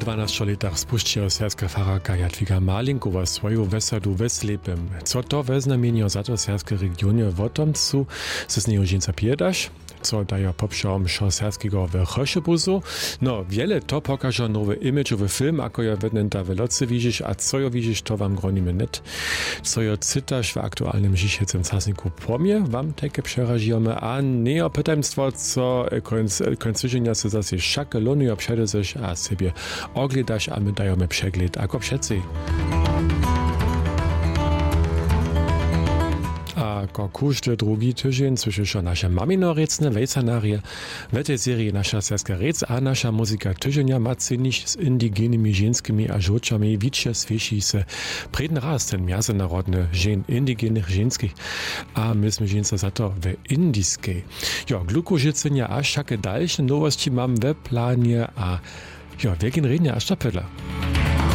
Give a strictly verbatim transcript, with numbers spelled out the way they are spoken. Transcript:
dwanastu latach spuściła serbska fararka Jadwiga Malinkowa swoją wesadu weslepem. Co to weznamienio za to serbskie regionie w otomcu, se z niej żeńca piedasz? Co daje poprzom serbskiego wychoszebuzu? No, wiele to pokaże nowy imidżowy film, ako ja wednęta w loce widzisz, a co jo widzisz, to wam gronimy net. Co jo cytasz w aktualnym dzisiejszym czasniku pomie, wam takie przerażimy, a nie o pytaństwo, co kończyżenia se zase szake lony obsiady sich, a sobie ogledasz, a my dajemy przegląd, ako wszyscy. A ko każdy drugi tydzień słyszysz nasze maminorecne wejsanarie. W tej serii nasza serbska rec, a nasza muzyka tydzienia ma cynić z indigeninymi ženskimi a żoczami wicze swieši se predny raz ten międzynarodny żen indigenych ženskich, a myśmy ženca za to w indiskiej. Jo, glukożycenia a wszakie dalsze nowości mam w planie, a jo, wielkin rednie aż to pydla.